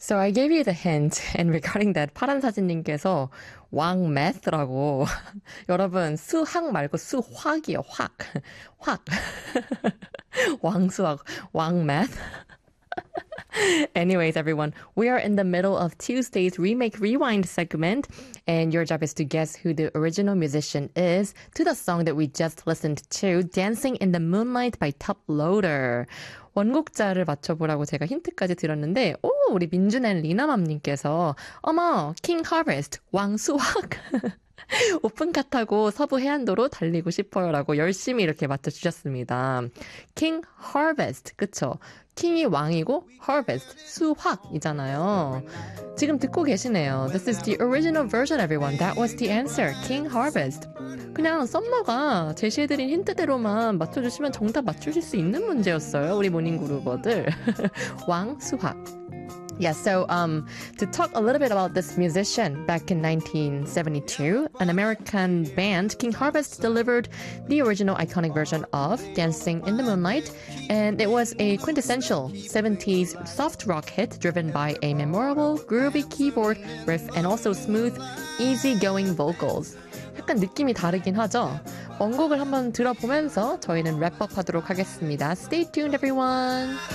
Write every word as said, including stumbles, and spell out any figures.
So I gave you the hint, and regarding that, 파란 사진님께서 왕매th라고 여러분 수학 말고 수화기요, 확, 확, 왕수학, 왕매th. Anyways, everyone, we are in the middle of Tuesday's Remake Rewind segment, and your job is to guess who the original musician is to the song that we just listened to, Dancing in the Moonlight by Top Loader. 원곡자를 맞춰보라고 제가 힌트까지 드렸는데, 오, 우리 민준앤 리나맘님께서, 어머, King Harvest, 왕수학. 오픈카 타고 서부 해안도로 달리고 싶어요라고 열심히 이렇게 맞춰주셨습니다. King Harvest, 그쵸? 킹이 왕이고 harvest, 수확이잖아요. 지금 듣고 계시네요. This is the original version, everyone. That was the answer. King Harvest. 그냥 썸머가 제시해드린 힌트대로만 맞춰주시면 정답 맞추실 수 있는 문제였어요. 우리 모닝그루버들. 왕, 수학. Yeah, so um, to talk a little bit about this musician, back in nineteen seventy-two, an American band, King Harvest, delivered the original iconic version of Dancing in the Moonlight, and it was a quintessential seventies soft rock hit driven by a memorable, groovy keyboard riff and also smooth, easygoing vocals. 약간 느낌이 다르긴 하죠? 원곡을 한번 들어보면서 저희는 랩업 하도록 하겠습니다. Stay tuned, everyone!